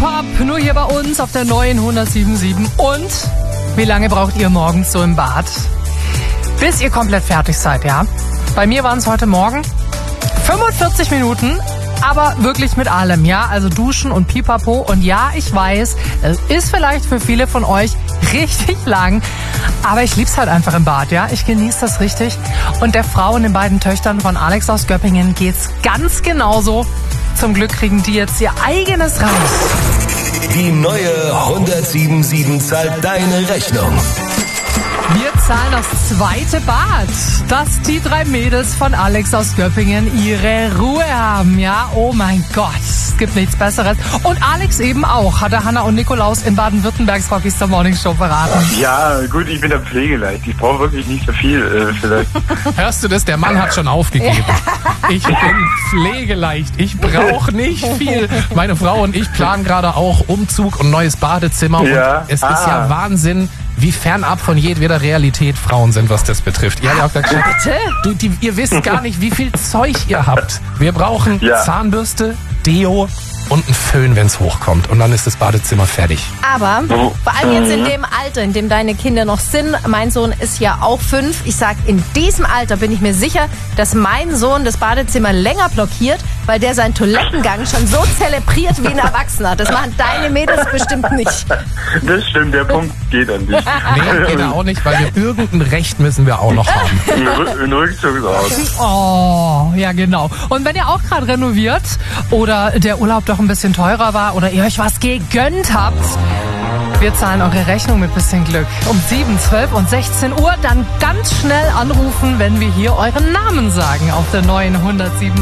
Pop, nur hier bei uns auf der neuen 107.7. Und wie lange braucht ihr morgens so im Bad? Bis ihr komplett fertig seid, ja? Bei mir waren es heute Morgen 45 Minuten, aber wirklich mit allem, ja? Also Duschen und Pipapo. Und ja, ich weiß, es ist vielleicht für viele von euch richtig lang, aber ich lieb's halt einfach im Bad, ja? Ich genieße das richtig. Und der Frau und den beiden Töchtern von Alex aus Göppingen geht's ganz genauso. Zum Glück kriegen die jetzt ihr eigenes Haus. Die neue 107.7 zahlt deine Rechnung. Wir zahlen das zweite Bad, dass die drei Mädels von Alex aus Göppingen ihre Ruhe haben, ja? Oh mein Gott, es gibt nichts Besseres. Und Alex eben auch, hat der Hanna und Nikolaus in Baden-Württembergs Rockystar Morning Show verraten. Ja, gut, ich bin der Pflegeleicht. Ich brauche wirklich nicht so viel, vielleicht. Hörst du das? Der Mann hat schon aufgegeben. Ich bin pflegeleicht. Ich brauche nicht viel. Meine Frau und ich planen gerade auch Umzug und neues Badezimmer. Ja. Und es ist ja Wahnsinn, wie fernab von jedweder Realität Frauen sind, was das betrifft. Ihr habt ja auch gesagt, ihr wisst gar nicht, wie viel Zeug ihr habt. Wir brauchen Zahnbürste, Deo und einen Föhn, wenn es hochkommt. Und dann ist das Badezimmer fertig. Aber vor allem jetzt in dem Alter, in dem deine Kinder noch sind, mein Sohn ist ja auch 5. Ich sag, in diesem Alter bin ich mir sicher, dass mein Sohn das Badezimmer länger blockiert, weil der seinen Toilettengang schon so zelebriert wie ein Erwachsener. Das machen deine Mädels bestimmt nicht. Das stimmt, der Punkt geht an dich. Nee, geht auch nicht, weil wir irgendein Recht müssen wir auch noch haben. Ein Rückzugshaus. Oh, ja genau. Und wenn ihr auch gerade renoviert oder der Urlaub doch ein bisschen teurer war oder ihr euch was gegönnt habt, wir zahlen eure Rechnung mit bisschen Glück. Um 7, 12 und 16 Uhr dann ganz schnell anrufen, wenn wir hier euren Namen sagen auf der neuen 107.